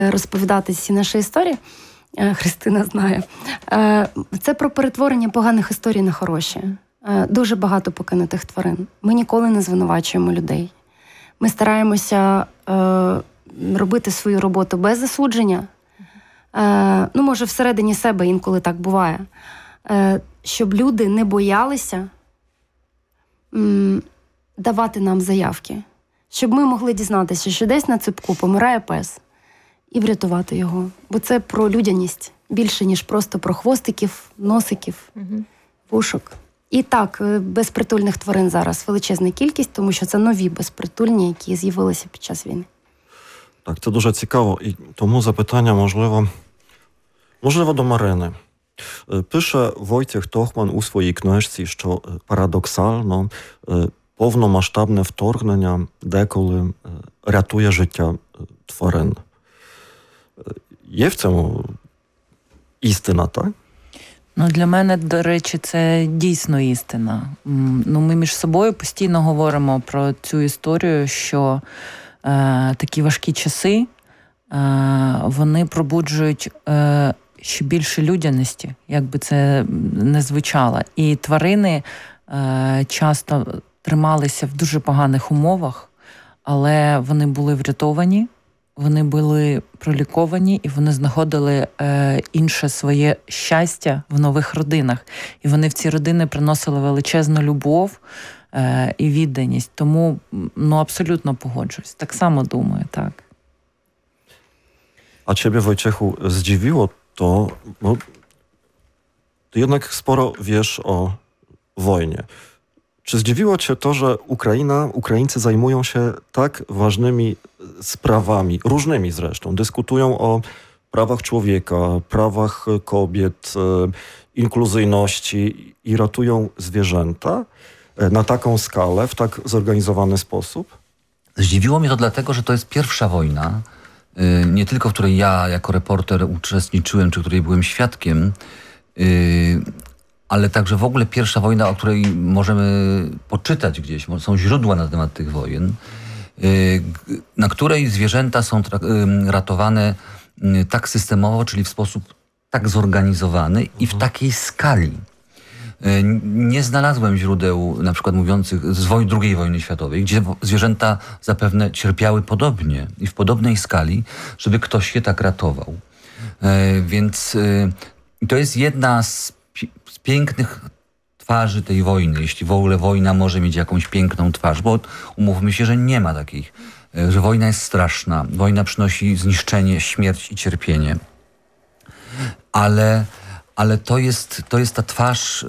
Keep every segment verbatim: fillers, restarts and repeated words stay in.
розповідати ці наші історії, Христина знає, це про перетворення поганих історій на хороші. Дуже багато покинутих тварин. Ми ніколи не звинувачуємо людей. Ми стараємося робити свою роботу без засудження. Ну, може, всередині себе інколи так буває. Щоб люди не боялися давати нам заявки. Щоб ми могли дізнатися, що десь на ципку помирає пес, і врятувати його. Бо це про людяність більше, ніж просто про хвостиків, носиків, угу. вушок. І так, безпритульних тварин зараз величезна кількість, тому що це нові безпритульні, які з'явилися під час війни. Так, це дуже цікаво. І тому запитання, можливо, можливо, до Марини. Пише Войciech Тохман у своїй книжці, що парадоксально повномасштабне вторгнення деколи рятує життя тварин. Є в цьому істина, так? Ну, для мене, до речі, це дійсно істина. Ну, ми між собою постійно говоримо про цю історію, що е, такі важкі часи, е, вони пробуджують е, ще більше людяності, як би це не звучало. І тварини е, часто трималися в дуже поганих умовах, але вони були врятовані, вони були проліковані, і вони знаходили е, інше своє щастя в нових родинах. І вони в ці родини приносили величезну любов е, і відданість. Тому, ну, абсолютно погоджуюсь. Так само думаю, так. A ciebie, Wojciechu, zdziwiło to, bo ty jednak sporo wiesz o wojnie. Czy zdziwiło cię to, że Ukraina, Ukraińcy zajmują się tak ważnymi sprawami, różnymi zresztą, dyskutują o prawach człowieka, prawach kobiet, inkluzyjności i ratują zwierzęta na taką skalę, w tak zorganizowany sposób? Zdziwiło mnie to dlatego, że to jest pierwsza wojna, nie tylko w której ja jako reporter uczestniczyłem, czy której byłem świadkiem, ale także w ogóle pierwsza wojna, o której możemy poczytać gdzieś, są źródła na temat tych wojen, na której zwierzęta są ratowane tak systemowo, czyli w sposób tak zorganizowany i w takiej skali. Nie znalazłem źródeł na przykład mówiących z woj- drugiej wojny światowej, gdzie zwierzęta zapewne cierpiały podobnie i w podobnej skali, żeby ktoś je tak ratował. Więc to jest jedna z z pięknych twarzy tej wojny, jeśli w ogóle wojna może mieć jakąś piękną twarz, bo umówmy się, że nie ma takich, że wojna jest straszna, wojna przynosi zniszczenie, śmierć i cierpienie. Ale, ale to jest, to jest ta twarz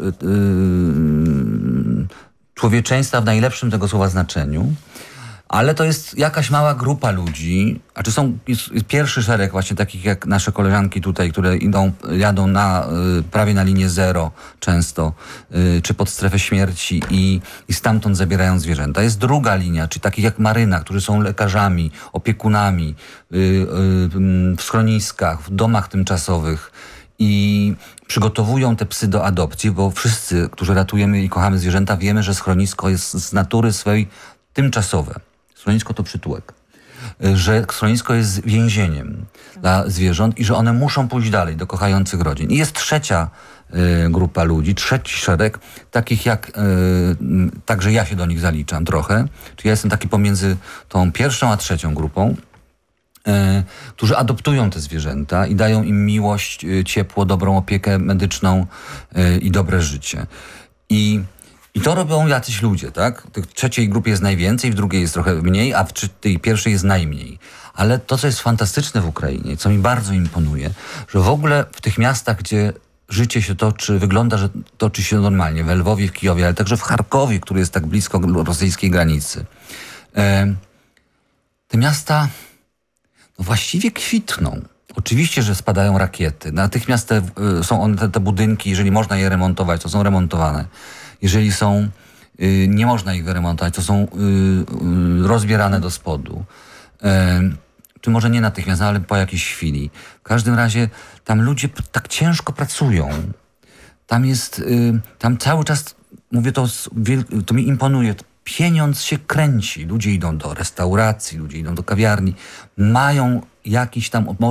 yy, człowieczeństwa w najlepszym tego słowa znaczeniu. Ale to jest jakaś mała grupa ludzi, a czy są jest, jest pierwszy szereg właśnie takich jak nasze koleżanki tutaj, które idą, jadą na, y, prawie na linię zero często, y, czy pod strefę śmierci i, i stamtąd zabierają zwierzęta. Jest druga linia, czy takich jak Maryna, którzy są lekarzami, opiekunami y, y, w schroniskach, w domach tymczasowych i przygotowują te psy do adopcji, bo wszyscy, którzy ratujemy i kochamy zwierzęta, wiemy, że schronisko jest z natury swojej tymczasowe. Schronisko to przytułek. Że schronisko jest więzieniem dla zwierząt i że one muszą pójść dalej do kochających rodzin. I jest trzecia y, grupa ludzi, trzeci szereg, takich jak, y, także ja się do nich zaliczam trochę, czyli ja jestem taki pomiędzy tą pierwszą a trzecią grupą, y, którzy adoptują te zwierzęta i dają im miłość, y, ciepło, dobrą opiekę medyczną y, i dobre życie. I I to robią jacyś ludzie, tak? W trzeciej grupie jest najwięcej, w drugiej jest trochę mniej, a w tej pierwszej jest najmniej. Ale to, co jest fantastyczne w Ukrainie, co mi bardzo imponuje, że w ogóle w tych miastach, gdzie życie się toczy, wygląda, że toczy się normalnie, w Lwowie, w Kijowie, ale także w Charkowie, który jest tak blisko rosyjskiej granicy, e, te miasta no właściwie kwitną. Oczywiście, że spadają rakiety. Natychmiast te, są one, te, te budynki, jeżeli można je remontować, to są remontowane. Jeżeli są, y, nie można ich wyremontować, to są y, y, rozbierane do spodu. Y, czy może nie natychmiast, ale po jakiejś chwili. W każdym razie tam ludzie p- tak ciężko pracują. Tam jest, y, tam cały czas, mówię to, z wiel- to mi imponuje, pieniądz się kręci. Ludzie idą do restauracji, ludzie idą do kawiarni, mają jakiś tam